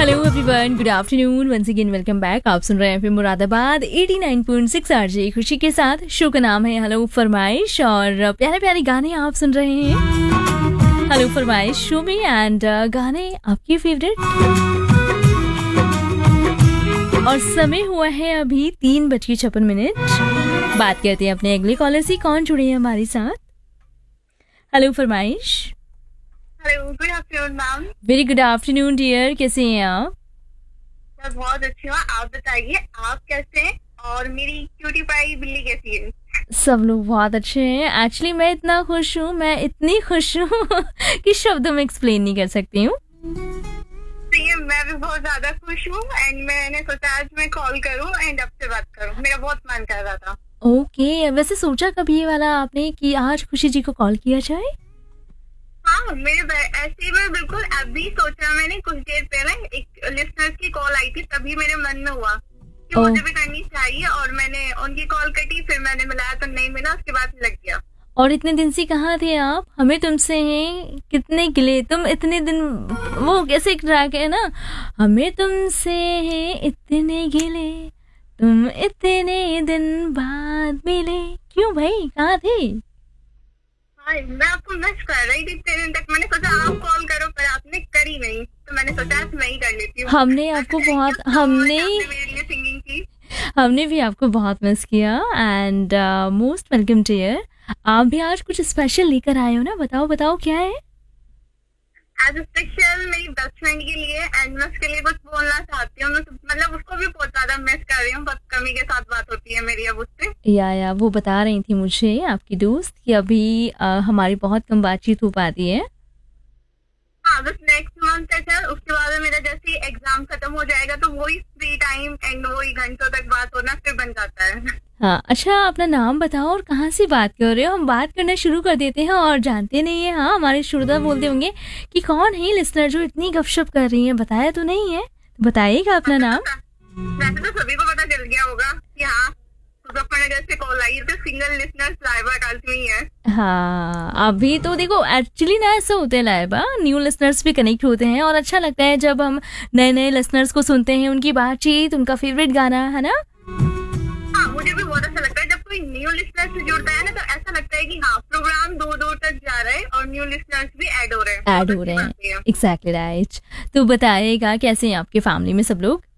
Hello everyone, good afternoon, once again welcome back. आप सुन रहे हैं फिर मुरादाबाद 89.6 आरजे खुशी के साथ। शो का नाम है हेलो फरमाइश और प्यारे प्यारे गाने आप सुन रहे हैं हेलो फरमाइश शो में। एंड गाने आपके फेवरेट। और समय हुआ है अभी 3:56। बात करते हैं अपने अगले कॉलर से। कौन जुड़े हैं हमारे साथ? हेलो फरमाइश। Hello, good afternoon ma'am. Very good afternoon dear, कैसे हैं आप? मैं बहुत अच्छी हूँ, आप बताइए आप कैसे हैं और मेरी क्यूटी पाई बिल्ली कैसी है? सब लोग बहुत अच्छे हैं। एक्चुअली मैं इतना खुश हूँ, मैं इतनी खुश हूँ कि शब्दों में एक्सप्लेन नहीं कर सकती हूँ। सेम, मैं भी बहुत ज्यादा खुश हूँ एंड मैंने सोचा आज मैं कॉल करूँ एंड आपसे बात करूँ, मेरा बहुत मन कर रहा था। ओके, वैसे सोचा कब ये वाला आपने कि आज खुशी जी को कॉल किया जाए? हाँ, मेरे ऐसे ही मैं बिल्कुल अभी सोचा, मैंने कुछ देर पहले एक लिसनर्स की कॉल आई थी, तभी मेरे मन में हुआ कि मुझे भी करनी चाहिए और मैंने उनकी कॉल कटी, फिर मैंने मिलाया तो नहीं मिला, उसके बाद लग गया। और इतने दिन से कहाँ थे आप? हमें तुमसे हैं कितने गिले, तुम इतने दिन, वो कैसे ट्रैक है ना, हमें तुमसे हैं इतने गिले, तुम इतने दिन बाद मिले। क्यों भाई, कहाँ थे? मैं आपको मिस कर रही थी इतने दिन तक, मैंने सोचा आप कॉल करो पर आपने करी नहीं, तो मैंने सोचा आज मैं ही कर लेती हूँ। हमने आपको बहुत सिंगिंग की। हमने भी आपको बहुत मिस किया एंड मोस्ट वेलकम डियर। आप भी आज कुछ स्पेशल लेकर आए हो ना, बताओ बताओ क्या है? एज स्पेशल मेरी बेस्ट फ्रेंड के लिए एंड मैं उसके लिए कुछ बोलना चाहती हूँ। मतलब उसको भी बहुत ज्यादा मिस कर रही हूँ, बहुत कमी के साथ बात होती है मेरी अब उससे। या वो बता रही थी मुझे आपकी दोस्त कि अभी हमारी बहुत कम बातचीत हो पाती है। हाँ, बस नेक्स्ट मंथ तक है, उसके बाद मेरा जैसे एग्जाम खत्म हो जाएगा तो वही फ्री टाइम एंड वही घंटों तक बात होना फिर बन जाता है। हाँ, अच्छा अपना नाम बताओ और कहाँ से बात कर रहे हो? हम बात करना शुरू कर देते हैं और जानते नहीं है। हाँ, हमारे श्रोता बोलते होंगे कि कौन है लिसनर जो इतनी गपशप कर रही है, बताया तो नहीं है, तो बताइएगा अपना नाम। वैसे तो सभी को पता चल गया होगा कि हाँ, मुजफ्फरनगर से कॉल आई तो सिंगल लिसनर लाइबा अकादमी है। हाँ, अभी तो देखो एक्चुअली ना ऐसा होता है लाइबा, न्यू लिसनर्स भी कनेक्ट होते हैं और अच्छा लगता है जब हम नए नए लिसनर्स को सुनते हैं, उनकी बातचीत, उनका फेवरेट गाना, है ना? हाँ, मुझे भी बहुत अच्छा लगता है जब कोई न्यू लिसनर से जुड़ता है ना, तो ऐसा लगता है कि हाँ प्रोग्राम दूर दूर तक जा रहा है और न्यू लिसनर्स भी ऐड हो रहे हैं। Exactly right. तो बताइएगा कैसे हैं आपके फैमिली में सब लोग?